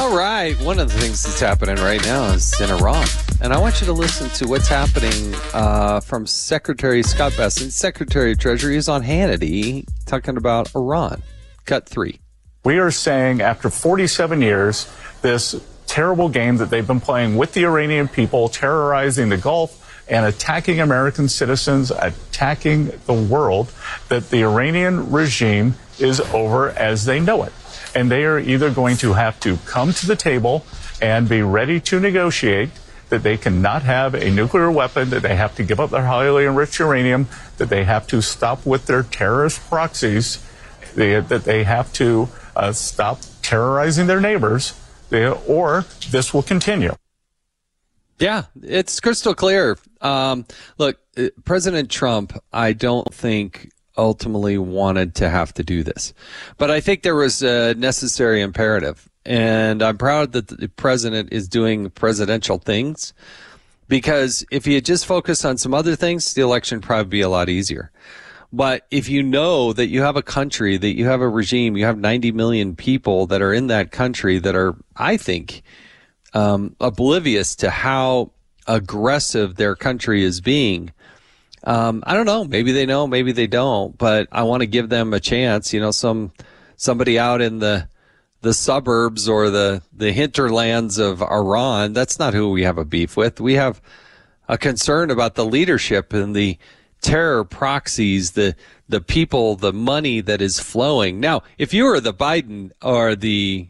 All right. One of the things that's happening right now is in Iran. And I want you to listen to what's happening from Secretary Scott Bessent. Secretary of Treasury is on Hannity talking about Iran. Cut 3. We are saying after 47 years, this terrible game that they've been playing with the Iranian people, terrorizing the Gulf and attacking American citizens, attacking the world, that the Iranian regime is over as they know it. And they are either going to have to come to the table and be ready to negotiate, that they cannot have a nuclear weapon, that they have to give up their highly enriched uranium, that they have to stop with their terrorist proxies, that they have to stop terrorizing their neighbors, or this will continue. Yeah, it's crystal clear. Look, President Trump, I don't think ultimately wanted to have to do this, but I think there was a necessary imperative. And I'm proud that the president is doing presidential things, because if he had just focused on some other things, the election would probably be a lot easier. But if you know that you have a country, that you have a regime, you have 90 million people that are in that country that are, I think, oblivious to how aggressive their country is being. I don't know. Maybe they know, maybe they don't. But I want to give them a chance. You know, somebody out in the suburbs or the hinterlands of Iran, that's not who we have a beef with. We have a concern about the leadership and the terror proxies, the people, the money that is flowing. Now, if you were the Biden or the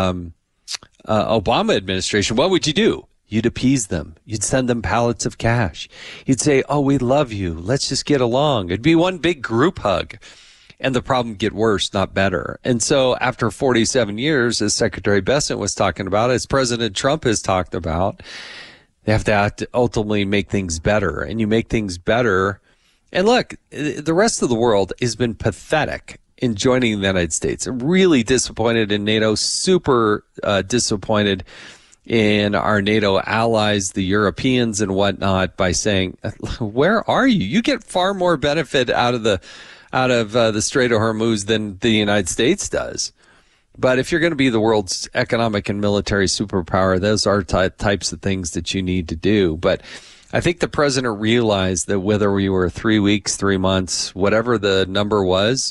Obama administration, what would you do? You'd appease them. You'd send them pallets of cash. You'd say, oh, we love you. Let's just get along. It'd be one big group hug. And the problem get worse, not better. And so after 47 years, as Secretary Bessent was talking about, as President Trump has talked about, they have to ultimately make things better. And you make things better. And look, the rest of the world has been pathetic in joining the United States. Really disappointed in NATO, super disappointed in our NATO allies, the Europeans and whatnot, by saying, where are you? You get far more benefit out of the Strait of Hormuz than the United States does. But if you're going to be the world's economic and military superpower, those are types of things that you need to do. But I think the president realized that whether we were 3 weeks, 3 months, whatever the number was,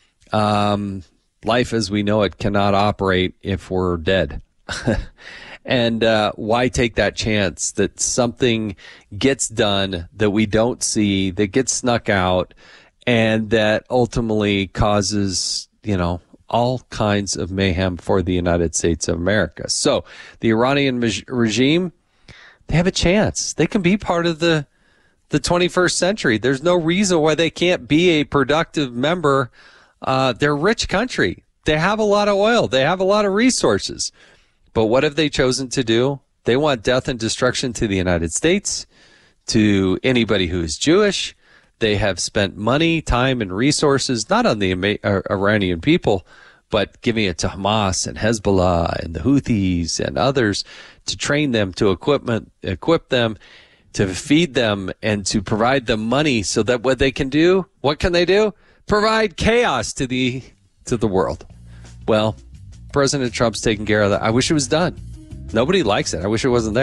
life as we know it cannot operate if we're dead. And why take that chance that something gets done that we don't see, that gets snuck out, and that ultimately causes, all kinds of mayhem for the United States of America. So the Iranian regime, they have a chance. They can be part of the 21st century. There's no reason why they can't be a productive member. They're a rich country. They have a lot of oil. They have a lot of resources. But what have they chosen to do? They want death and destruction to the United States, to anybody who is Jewish. They have spent money, time, and resources, not on the Iranian people, but giving it to Hamas and Hezbollah and the Houthis and others to train them, to equip them, to feed them, and to provide them money so that what they can do, what can they do? Provide chaos to the world. Well, President Trump's taking care of that. I wish it was done. Nobody likes it. I wish it wasn't there.